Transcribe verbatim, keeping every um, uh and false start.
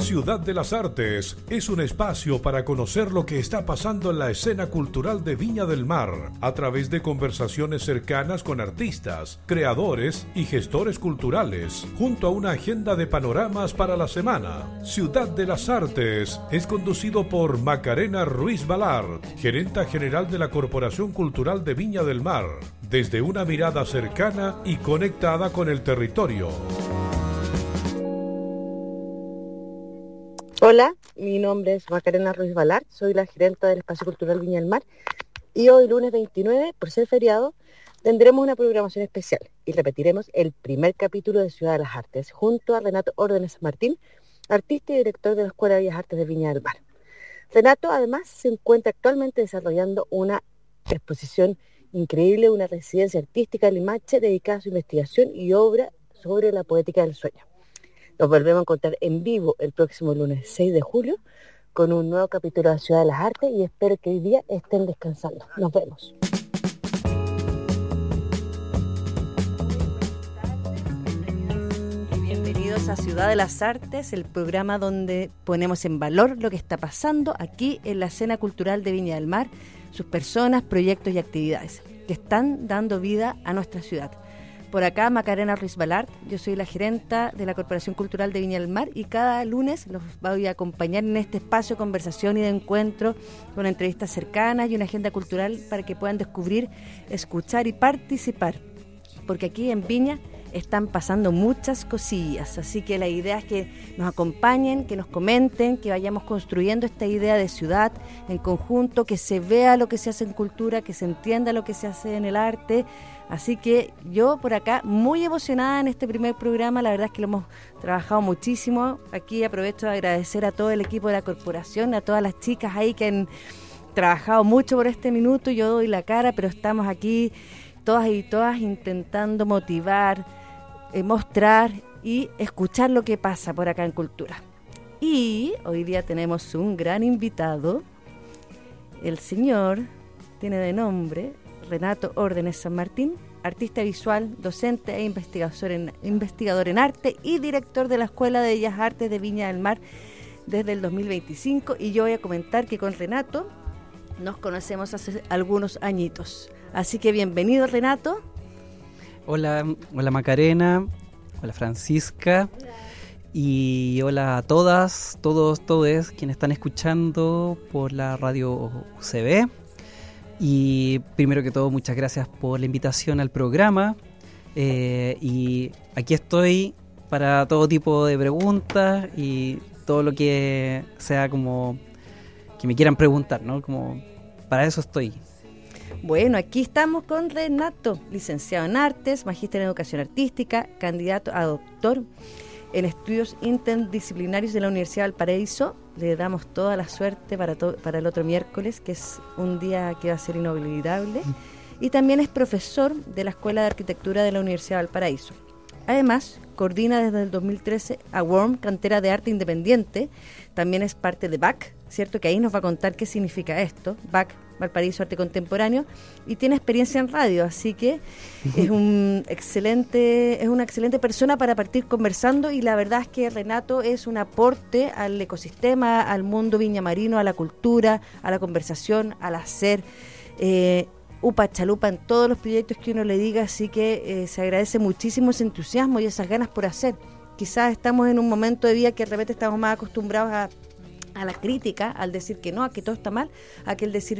Ciudad de las Artes es un espacio para conocer lo que está pasando en la escena cultural de Viña del Mar a través de conversaciones cercanas con artistas, creadores y gestores culturales, junto a una agenda de panoramas para la semana. Ciudad de las Artes es conducido por Macarena Ruiz Balart, gerenta general de la Corporación Cultural de Viña del Mar, desde una mirada cercana y conectada con el territorio. Hola, mi nombre es Macarena Ruiz Balart, soy la gerenta del Espacio Cultural Viña del Mar y hoy, lunes veintinueve, por ser feriado, tendremos una programación especial y repetiremos el primer capítulo de Ciudad de las Artes junto a Renato Órdenes San Martín, artista y director de la Escuela de Bellas Artes de Viña del Mar. Renato además se encuentra actualmente desarrollando una exposición increíble, una residencia artística en Limache dedicada a su investigación y obra sobre la poética del sueño. Nos volvemos a encontrar en vivo el próximo lunes seis de julio con un nuevo capítulo de Ciudad de las Artes y espero que hoy día estén descansando. Nos vemos. Bienvenidos a Ciudad de las Artes, el programa donde ponemos en valor lo que está pasando aquí en la escena cultural de Viña del Mar, sus personas, proyectos y actividades que están dando vida a nuestra ciudad. Por acá, Macarena Ruiz Balart, yo soy la gerenta de la Corporación Cultural de Viña del Mar y cada lunes los voy a acompañar en este espacio de conversación y de encuentro con entrevistas cercanas y una agenda cultural para que puedan descubrir, escuchar y participar. Porque aquí en Viña están pasando muchas cosillas, así que la idea es que nos acompañen, que nos comenten, que vayamos construyendo esta idea de ciudad en conjunto, que se vea lo que se hace en cultura, que se entienda lo que se hace en el arte. Así que yo por acá muy emocionada en este primer programa, la verdad es que lo hemos trabajado muchísimo. Aquí aprovecho de agradecer a todo el equipo de la corporación, a todas las chicas ahí que han trabajado mucho por este minuto. Yo doy la cara, pero estamos aquí todas y todas intentando motivar, eh, mostrar y escuchar lo que pasa por acá en cultura. Y hoy día tenemos un gran invitado, el señor, tiene de nombre Renato Órdenes San Martín, artista visual, docente e investigador en, investigador en arte y director de la Escuela de Bellas Artes de Viña del Mar desde el dos mil veinticinco. Y yo voy a comentar que con Renato nos conocemos hace algunos añitos. Así que bienvenido, Renato. Hola, hola Macarena, hola Francisca. Hola. Y hola a todas, todos, todes quienes están escuchando por la radio U C B. Y primero que todo, muchas gracias por la invitación al programa. Eh, y aquí estoy para todo tipo de preguntas y todo lo que sea como que me quieran preguntar, ¿no? Como para eso estoy. Bueno, aquí estamos con Renato, licenciado en Artes, magíster en Educación Artística, candidato a doctor en Estudios Interdisciplinarios de la Universidad de Valparaíso. Le damos toda la suerte para, to- para el otro miércoles, que es un día que va a ser inolvidable. Y también es profesor de la Escuela de Arquitectura de la Universidad de Valparaíso. Además, coordina desde el dos mil trece a WORM, Cantera de Arte Independiente. También es parte de B A C, ¿cierto? Que ahí nos va a contar qué significa esto. B A C, Valparaíso Arte Contemporáneo, y tiene experiencia en radio, así que es un excelente, es una excelente persona para partir conversando. Y la verdad es que Renato es un aporte al ecosistema, al mundo viñamarino, a la cultura, a la conversación, al hacer. Eh, upa chalupa en todos los proyectos que uno le diga, así que eh, se agradece muchísimo ese entusiasmo y esas ganas por hacer. Quizás estamos en un momento de vida que de repente estamos más acostumbrados a, a la crítica, al decir que no, a que todo está mal, a que el decir